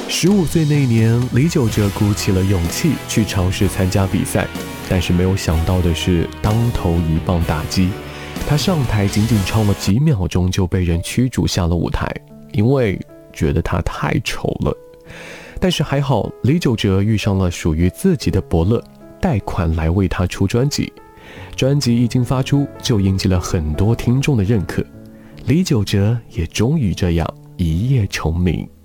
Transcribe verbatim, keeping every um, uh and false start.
十五岁那年，李玖哲鼓起了勇气去尝试参加比赛，但是没有想到的是，当头一棒打击。他上台仅仅唱了几秒钟就被人驱逐下了舞台，因为觉得他太丑了。但是还好，李玖哲遇上了属于自己的伯乐，贷款来为他出专辑。专辑一经发出，就引起了很多听众的认可。李玖哲也终于这样一夜成名。